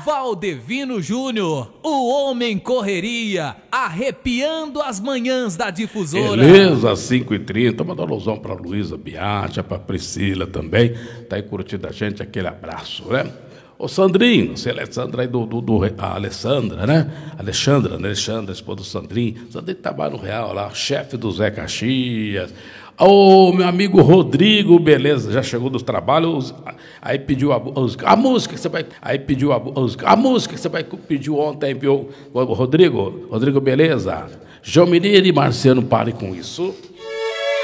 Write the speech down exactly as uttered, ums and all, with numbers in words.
Valdevino Júnior, o homem correria, arrepiando as manhãs da difusora. Beleza, cinco e trinta, manda um alusão pra Luísa Biacha, pra Priscila também, tá aí curtindo a gente, aquele abraço, né? Ô Sandrinho, você é Alessandra aí do, do, do a Alessandra, né? Alexandra, né? Alexandra, esposa do Sandrinho. Sandrinho trabalha no Real lá, chefe do Zé Caxias. Ô, meu amigo Rodrigo, beleza, já chegou dos trabalhos, aí pediu a, a música que você vai, aí pediu a, a música que você vai pediu ontem, viu? Rodrigo, Rodrigo, beleza? João Mineiro e Marciano, pare com isso.